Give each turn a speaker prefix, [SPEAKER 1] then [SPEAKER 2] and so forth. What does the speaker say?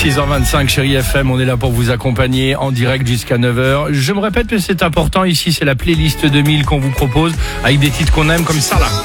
[SPEAKER 1] 6h25, Chérie FM, on est là pour vous accompagner en direct jusqu'à 9h. Je me répète que c'est important ici, c'est la playlist 2000 qu'on vous propose avec des titres qu'on aime comme ça là.